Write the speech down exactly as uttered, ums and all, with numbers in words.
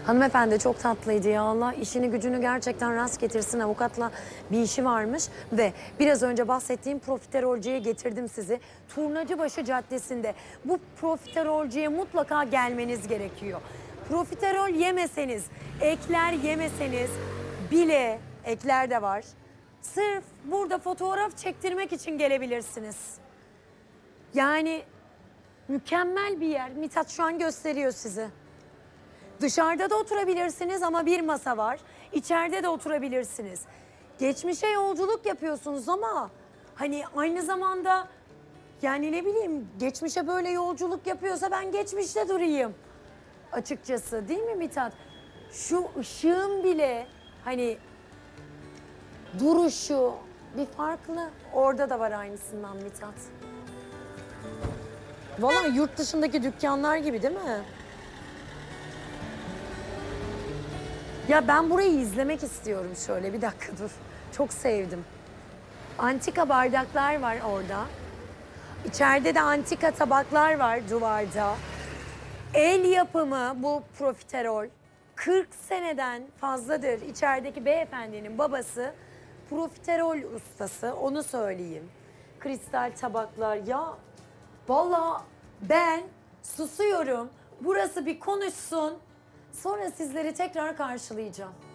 Hanımefendi çok tatlıydı ya. Allah işini gücünü gerçekten rast getirsin. Avukatla bir işi varmış ve biraz önce bahsettiğim profiterolcüye getirdim sizi. Turnacıbaşı Caddesi'nde. Bu profiterolcüye mutlaka gelmeniz gerekiyor. Profiterol yemeseniz, ekler yemeseniz bile, ekler de var. Sırf burada fotoğraf çektirmek için gelebilirsiniz. Yani mükemmel bir yer. Mithat şu an gösteriyor size. Dışarıda da oturabilirsiniz ama bir masa var. İçeride de oturabilirsiniz. Geçmişe yolculuk yapıyorsunuz ama hani aynı zamanda yani ne bileyim geçmişe böyle yolculuk yapıyorsa ben geçmişte durayım. Açıkçası değil mi Mithat? Şu ışığın bile hani duruşu bir farklı. Orada da var aynısından Mithat. Vallahi yurt dışındaki dükkanlar gibi değil mi? Ya ben burayı izlemek istiyorum şöyle. Bir dakika dur. Çok sevdim. Antika bardaklar var orada. İçeride de antika tabaklar var duvarda. El yapımı bu profiterol. kırk seneden fazladır içerideki beyefendinin babası profiterol ustası. Onu söyleyeyim. Kristal tabaklar ya. Vallahi ben susuyorum. Burası bir konuşsun. Sonra sizleri tekrar karşılayacağım.